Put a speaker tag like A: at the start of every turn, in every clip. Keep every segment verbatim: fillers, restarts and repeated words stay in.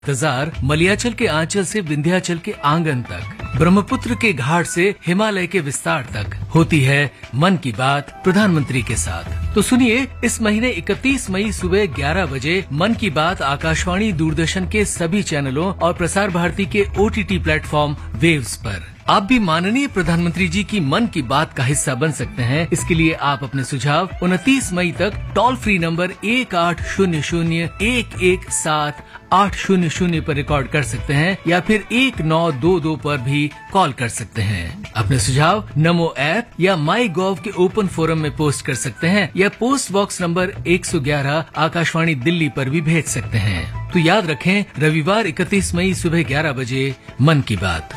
A: इंतजार मलयाचल के आंचल से विंध्याचल के आंगन तक, ब्रह्मपुत्र के घाट से हिमालय के विस्तार तक होती है मन की बात प्रधानमंत्री के साथ। तो सुनिए, इस महीने इकतीस मई सुबह ग्यारह बजे मन की बात आकाशवाणी दूरदर्शन के सभी चैनलों और प्रसार भारती के ओटीटी प्लेटफॉर्म वेव्स पर। आप भी माननीय प्रधानमंत्री जी की मन की बात का हिस्सा बन सकते हैं। इसके लिए आप अपने सुझाव उनतीस मई तक टोल फ्री नंबर एक आठ शून्य शून्य एक एक सात आठ शून्य शून्य पर रिकॉर्ड कर सकते हैं या फिर एक नौ दो दो पर भी कॉल कर सकते हैं। अपने सुझाव नमो ऐप या माई गॉव के ओपन फोरम में पोस्ट कर सकते हैं या पोस्ट बॉक्स नंबर एक सौ ग्यारह आकाशवाणी दिल्ली पर भी भेज सकते हैं। तो याद रखें, रविवार इकतीस मई सुबह ग्यारह बजे मन की बात।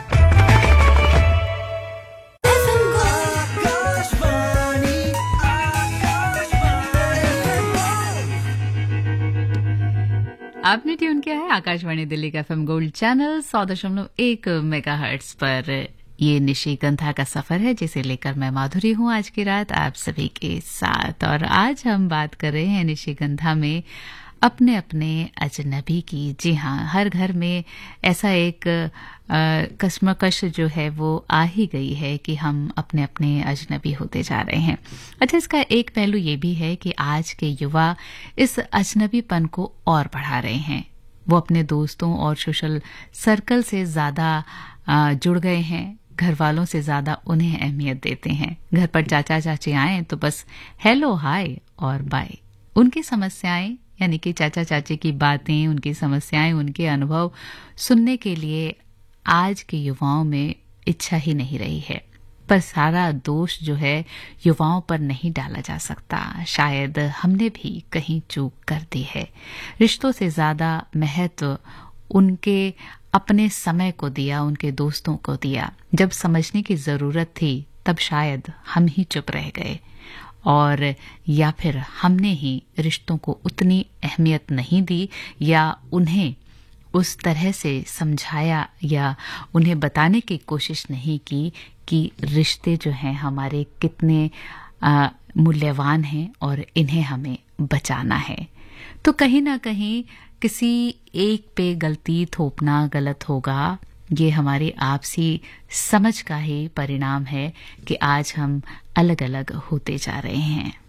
B: आपने ट्यून किया है आकाशवाणी दिल्ली का एफएम गोल्ड चैनल सौ दशमलव एक मेगाहर्ट्ज पर। ये निशिगंधा का सफर है जिसे लेकर मैं माधुरी हूँ आज की रात आप सभी के साथ। और आज हम बात कर रहे हैं निशिगंधा में अपने अपने अजनबी की। जी हाँ, हर घर में ऐसा एक कश्मकश जो है वो आ ही गई है कि हम अपने अपने अजनबी होते जा रहे हैं। अच्छा, इसका एक पहलू ये भी है कि आज के युवा इस अजनबीपन को और बढ़ा रहे हैं। वो अपने दोस्तों और सोशल सर्कल से ज्यादा जुड़ गए हैं, घर वालों से ज्यादा उन्हें अहमियत देते हैं। घर पर चाचा चाची आए तो बस हेलो हाय और बाय। उनकी समस्याएं यानी कि चाचा चाची की बातें, उनकी समस्याएं, उनके अनुभव सुनने के लिए आज के युवाओं में इच्छा ही नहीं रही है। पर सारा दोष जो है युवाओं पर नहीं डाला जा सकता। शायद हमने भी कहीं चूक कर दी है। रिश्तों से ज्यादा महत्व उनके अपने समय को दिया, उनके दोस्तों को दिया। जब समझने की जरूरत थी तब शायद हम ही चुप रह गए, और या फिर हमने ही रिश्तों को उतनी अहमियत नहीं दी या उन्हें उस तरह से समझाया या उन्हें बताने की कोशिश नहीं की कि रिश्ते जो हैं हमारे कितने आ, मूल्यवान हैं और इन्हें हमें बचाना है। तो कहीं ना कहीं किसी एक पे गलती थोपना गलत होगा। ये हमारी आपसी समझ का ही परिणाम है कि आज हम अलग अलग होते जा रहे हैं।